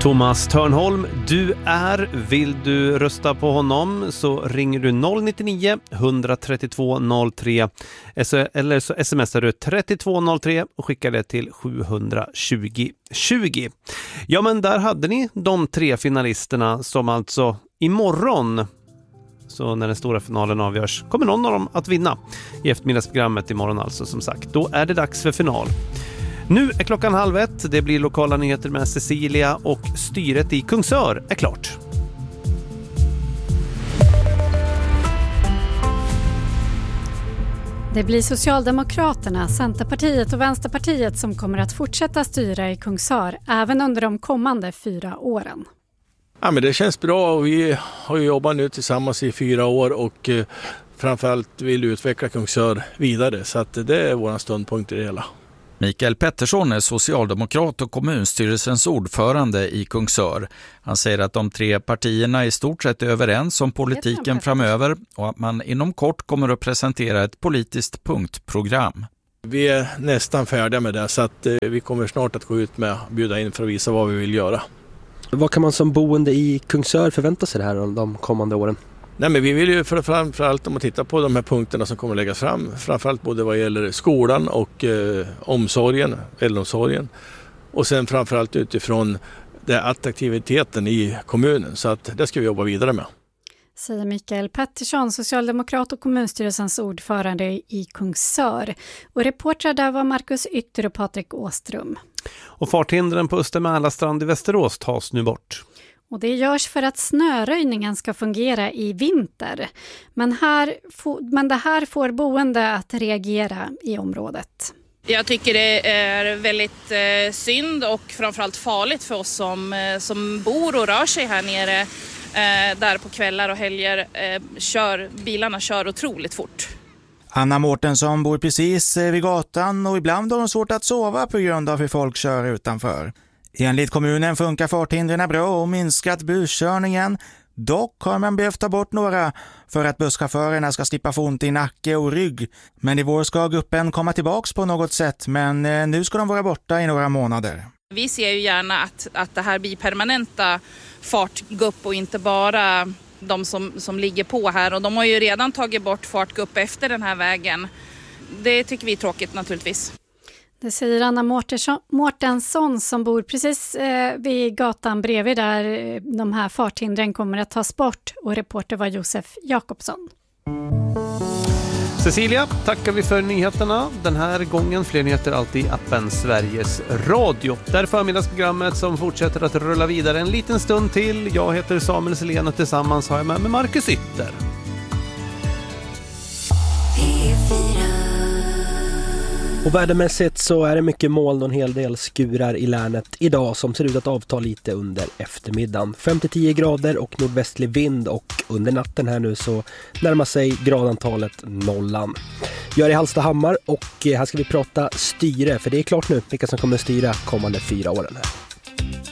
Thomas Törnholm, vill du rösta på honom så ringer du 099 132 03 eller så smsar du 3203 och skickar det till 720 20. Ja, men där hade ni de 3 finalisterna som alltså imorgon, så när den stora finalen avgörs, kommer någon av dem att vinna i eftermiddagsprogrammet imorgon alltså, som sagt. Då är det dags för final. Nu är klockan 12:30, det blir lokala nyheter med Cecilia och styret i Kungsör är klart. Det blir Socialdemokraterna, Centerpartiet och Vänsterpartiet som kommer att fortsätta styra i Kungsör även under de kommande 4 åren. Ja, men det känns bra och vi har ju jobbat nu tillsammans i 4 år och framförallt vill utveckla Kungsör vidare, så att det är våran ståndpunkt i det hela. Mikael Pettersson är socialdemokrat och kommunstyrelsens ordförande i Kungsör. Han säger att de 3 partierna i stort sett är överens om politiken framöver och att man inom kort kommer att presentera ett politiskt punktprogram. Vi är nästan färdiga med det, så att vi kommer snart att gå ut med och bjuda in för att visa vad vi vill göra. Vad kan man som boende i Kungsör förvänta sig det här de kommande åren? Nej, men vi vill ju framförallt, om att titta på de här punkterna som kommer att läggas fram, framförallt både vad gäller skolan och omsorgen, äldreomsorgen, och sen framförallt utifrån attraktiviteten i kommunen, så att det ska vi jobba vidare med. Säger Mikael Pettersson, socialdemokrat och kommunstyrelsens ordförande i Kungsör. Och reportrar där var Marcus Ytter och Patrik Åström. Och farthindren på Östermälarstrand i Västerås tas nu bort. Och det görs för att snöröjningen ska fungera i vinter. Men det här får boende att reagera i området. Jag tycker det är väldigt synd och framförallt farligt för oss som bor och rör sig här nere. Där på kvällar och helger bilarna kör otroligt fort. Anna Mårtensson bor precis vid gatan och ibland har de svårt att sova på grund av hur folk kör utanför. Enligt kommunen funkar farthindren bra och minskat buskörningen. Dock har man behövt ta bort några för att busschaufförerna ska slippa få ont i nacke och rygg. Men i vår ska gruppen komma tillbaks på något sätt, men nu ska de vara borta i några månader. Vi ser ju gärna att det här blir permanenta fartgupp och inte bara de som ligger på här. Och de har ju redan tagit bort fartgupp efter den här vägen. Det tycker vi är tråkigt naturligtvis. Det säger Anna Mårtensson som bor precis vid gatan bredvid där de här farthindren kommer att tas bort. Och reporter var Josef Jakobsson. Cecilia, tackar vi för nyheterna. Den här gången fler nyheter alltid i appen Sveriges Radio. Där förmiddagsprogrammet som fortsätter att rulla vidare en liten stund till. Jag heter Samuel Selén och tillsammans har jag med mig Marcus Ytter. Och värdemässigt så är det mycket moln och en hel del skurar i länet idag som ser ut att avta lite under eftermiddagen. 5-10 grader och nordvästlig vind, och under natten här nu så närmar sig gradantalet nollan. Jag är i Hallstahammar och här ska vi prata styre, för det är klart nu vilka som kommer styra kommande 4 åren här.